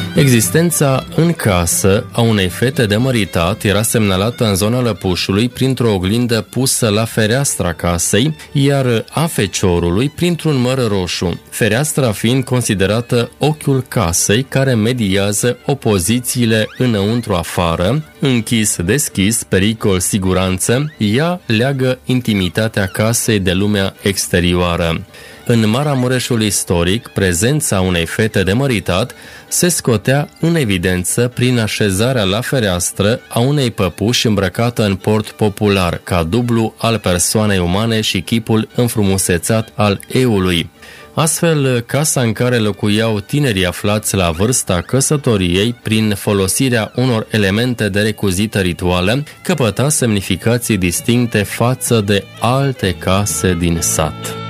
Existența în casă a unei fete de măritat era semnalată în zona lăpușului printr-o oglindă pusă la fereastra casei, iar a feciorului printr-un măr roșu, fereastra fiind considerată ochiul casei care mediază opozițiile înăuntru-afară, închis-deschis, pericol, siguranță, ea leagă intimitatea casei de lumea exterioară. În Maramureșul istoric, prezența unei fete de măritat se scotea în evidență prin așezarea la fereastră a unei păpuși îmbrăcată în port popular, ca dublu al persoanei umane și chipul înfrumusețat al eului. Astfel, casa în care locuiau tinerii aflați la vârsta căsătoriei, prin folosirea unor elemente de recuzită rituală, căpăta semnificații distincte față de alte case din sat.